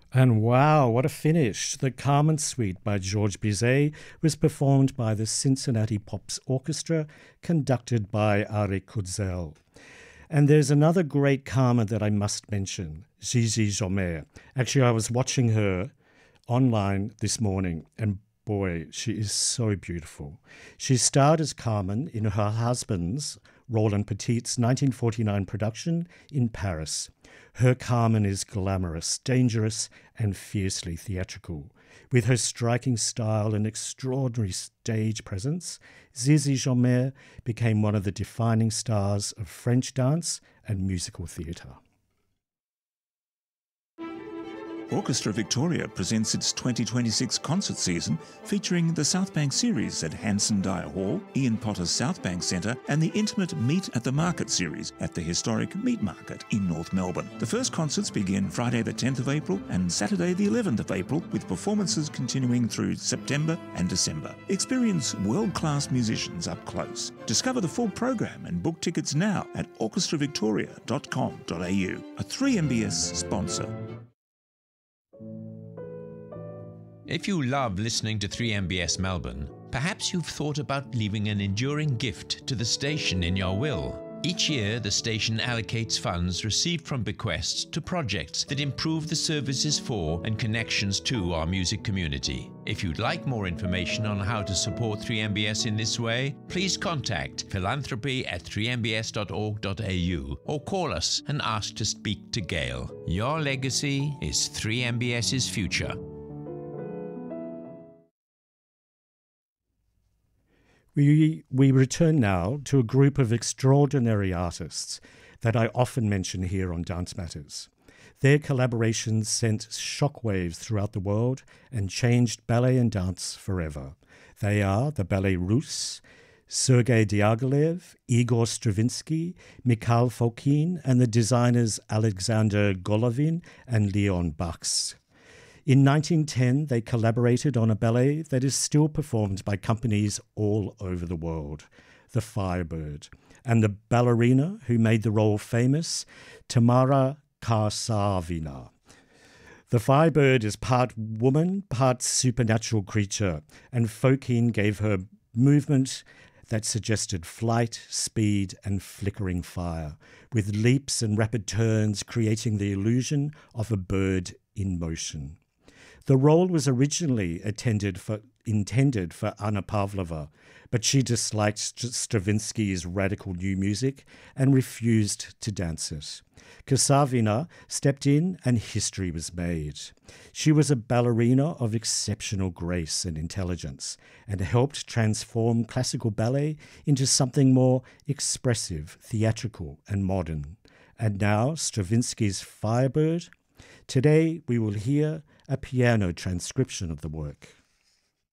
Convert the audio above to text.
And wow, what a finish! The Carmen Suite by Georges Bizet was performed by the Cincinnati Pops Orchestra, conducted by Ari Kudzel. And there's another great Carmen that I must mention, Zizi Jomer. Actually, I was watching her online this morning, and boy, she is so beautiful. She starred as Carmen in her husband's, Roland Petit's 1949 production in Paris. Her Carmen is glamorous, dangerous, and fiercely theatrical. With her striking style and extraordinary stage presence, Zizi Jomer became one of the defining stars of French dance and musical theatre. Orchestra Victoria presents its 2026 concert season featuring the South Bank series at Hanson Dyer Hall, Ian Potter's South Bank Centre and the intimate Meet at the Market series at the historic Meat Market in North Melbourne. The first concerts begin Friday the 10th of April and Saturday the 11th of April, with performances continuing through September and December. Experience world-class musicians up close. Discover the full program and book tickets now at orchestravictoria.com.au, a 3MBS sponsor. If you love listening to 3MBS Melbourne, perhaps you've thought about leaving an enduring gift to the station in your will. Each year, the station allocates funds received from bequests to projects that improve the services for and connections to our music community. If you'd like more information on how to support 3MBS in this way, please contact philanthropy@3mbs.org.au or call us and ask to speak to Gail. Your legacy is 3MBS's future. We return now to a group of extraordinary artists that I often mention here on Dance Matters. Their collaborations sent shockwaves throughout the world and changed ballet and dance forever. They are the Ballet Russe, Sergei Diaghilev, Igor Stravinsky, Mikhail Fokine, and the designers Alexander Golovin and Leon Bakst. In 1910, they collaborated on a ballet that is still performed by companies all over the world, The Firebird, and the ballerina who made the role famous, Tamara Karsavina. The Firebird is part woman, part supernatural creature, and Fokine gave her movement that suggested flight, speed, and flickering fire, with leaps and rapid turns creating the illusion of a bird in motion. The role was originally intended for Anna Pavlova, but she disliked Stravinsky's radical new music and refused to dance it. Karsavina stepped in and history was made. She was a ballerina of exceptional grace and intelligence and helped transform classical ballet into something more expressive, theatrical, and modern. And now Stravinsky's Firebird. Today we will hear a piano transcription of the work.